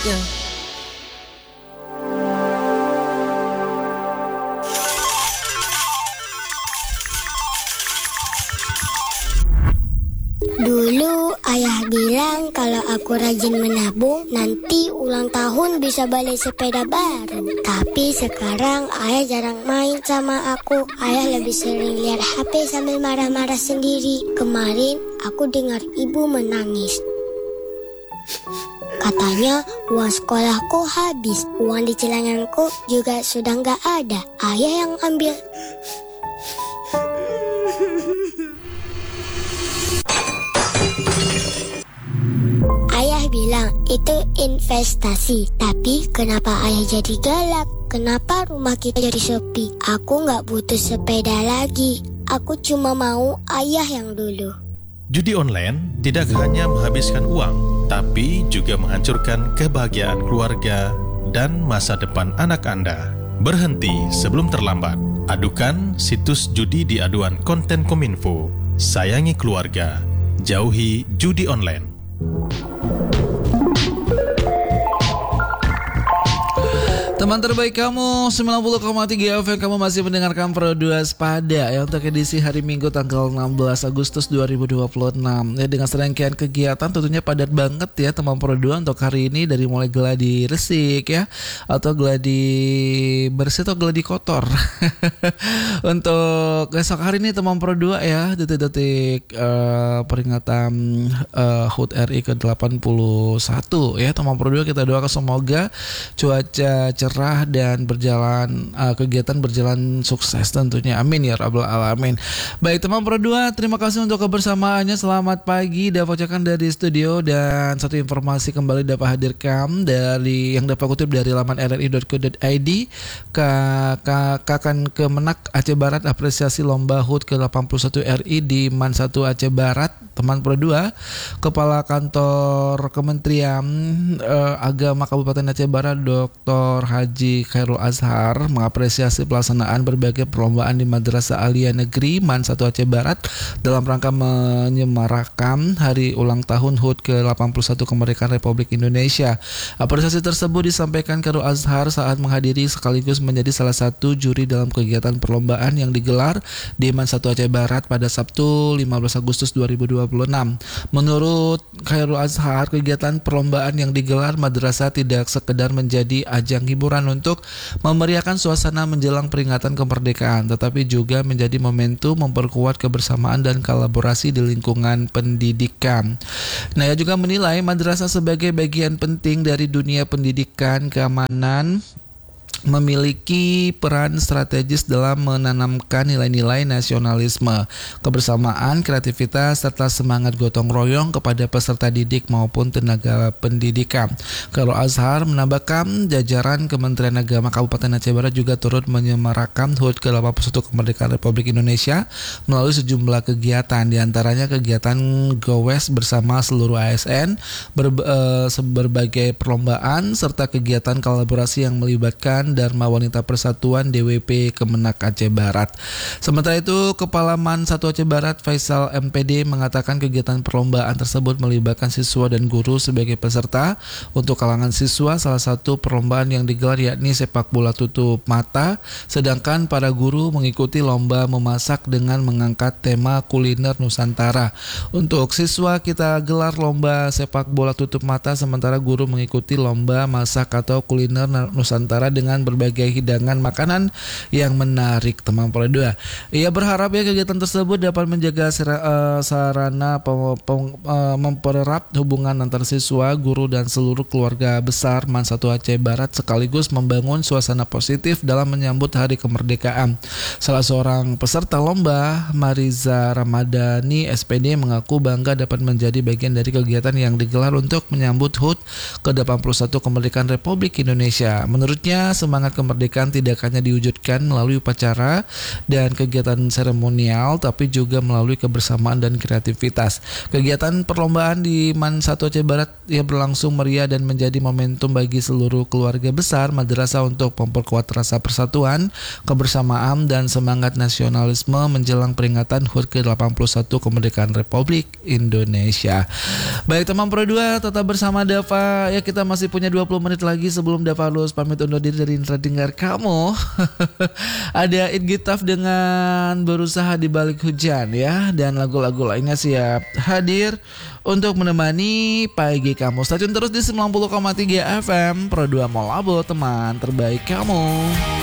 Dulu ayah bilang kalau aku rajin menabung, nanti ulang tahun bisa beli sepeda baru. Tapi sekarang ayah jarang main sama aku. Ayah lebih sering lihat HP sambil marah-marah sendiri. Kemarin aku dengar ibu menangis. Katanya uang sekolahku habis, uang di celananku juga sudah nggak ada. Ayah yang ambil. Ayah bilang itu investasi. Tapi kenapa ayah jadi galak? Kenapa rumah kita jadi sepi? Aku nggak butuh sepeda lagi. Aku cuma mau ayah yang dulu. Judi online tidak hanya menghabiskan uang, tapi juga menghancurkan kebahagiaan keluarga dan masa depan anak Anda. Berhenti sebelum terlambat. Adukan situs judi di aduan konten Kominfo. Sayangi keluarga. Jauhi judi online. Teman terbaik kamu 90,3 FM, kamu masih mendengarkan Pro 2 Spada ya, untuk edisi hari Minggu tanggal 16 Agustus 2026 ya, dengan serangkaian kegiatan tentunya padat banget ya teman Pro 2 untuk hari ini, dari mulai gladi resik ya, atau gladi bersih atau gladi kotor. Untuk esok hari ini teman Pro 2 ya, detik-detik peringatan HUT RI ke-81 ya teman Pro 2, kita doakan semoga cuaca cerah dan berjalan kegiatan berjalan sukses tentunya, amin ya rabbal alamin. Baik teman Pro 2, terima kasih untuk kebersamaannya. Selamat pagi dapat ucapkan dari studio, dan satu informasi kembali dapat hadirkan dari yang dapat kutip dari laman rri.co.id. Kakan Kemenak Aceh Barat apresiasi lomba HUT ke-81 RI di Man 1 Aceh Barat. Teman Pro 2, Kepala Kantor Kementerian Agama Kabupaten Aceh Barat Dr. Haji Khairul Azhar mengapresiasi pelaksanaan berbagai perlombaan di Madrasah Aliyah Negeri Man 1 Aceh Barat dalam rangka menyemarakan hari ulang tahun HUT ke-81 Kemerdekaan Republik Indonesia. Apresiasi tersebut disampaikan Khairul Azhar saat menghadiri sekaligus menjadi salah satu juri dalam kegiatan perlombaan yang digelar di Man 1 Aceh Barat pada Sabtu 15 Agustus 2026. Menurut Khairul Azhar, kegiatan perlombaan yang digelar madrasah tidak sekedar menjadi ajang hiburan untuk memeriahkan suasana menjelang peringatan kemerdekaan, tetapi juga menjadi momentum memperkuat kebersamaan dan kolaborasi di lingkungan pendidikan. Nah, ia juga menilai madrasah sebagai bagian penting dari dunia pendidikan keamanan, memiliki peran strategis dalam menanamkan nilai-nilai nasionalisme, kebersamaan, kreativitas, serta semangat gotong royong kepada peserta didik maupun tenaga pendidikan. Khairul Azhar menambahkan jajaran Kementerian Agama Kabupaten Aceh Barat juga turut menyemarakan HUT ke-81 Kemerdekaan Republik Indonesia melalui sejumlah kegiatan, diantaranya kegiatan gowes bersama seluruh ASN, berbagai perlombaan, serta kegiatan kolaborasi yang melibatkan Dharma Wanita Persatuan DWP Kemenak Aceh Barat. Sementara itu, Kepala Man 1 Aceh Barat Faisal MPD mengatakan kegiatan perlombaan tersebut melibatkan siswa dan guru sebagai peserta. Untuk kalangan siswa, salah satu perlombaan yang digelar yakni sepak bola tutup mata, sedangkan para guru mengikuti lomba memasak dengan mengangkat tema kuliner Nusantara. Untuk siswa kita gelar lomba sepak bola tutup mata, sementara guru mengikuti lomba masak atau kuliner Nusantara dengan berbagai hidangan makanan yang menarik teman Pro 2. Ia berharap ya kegiatan tersebut dapat menjaga sarana mempererat hubungan antar siswa, guru dan seluruh keluarga besar Man 1 Aceh Barat, sekaligus membangun suasana positif dalam menyambut hari kemerdekaan. Salah seorang peserta lomba, Mariza Ramadhani SPD, mengaku bangga dapat menjadi bagian dari kegiatan yang digelar untuk menyambut HUT ke-81 Kemerdekaan Republik Indonesia. Menurutnya, semangat kemerdekaan tidak hanya diwujudkan melalui upacara dan kegiatan seremonial, tapi juga melalui kebersamaan dan kreativitas. Kegiatan perlombaan di MAN 1 Aceh Barat ya berlangsung meriah dan menjadi momentum bagi seluruh keluarga besar madrasah untuk memperkuat rasa persatuan, kebersamaan, dan semangat nasionalisme menjelang peringatan HUT ke-81 kemerdekaan Republik Indonesia. Baik teman Pro 2, tetap bersama Dava. Ya, kita masih punya 20 menit lagi sebelum Dava harus pamit undur diri dari Indra Dengar kamu. Ada It Gitaf dengan Berusaha di Balik Hujan ya, dan lagu-lagu lainnya siap hadir untuk menemani pagi kamu. Stay tune terus di 90,3 FM Pro 2 Molabo, teman terbaik kamu.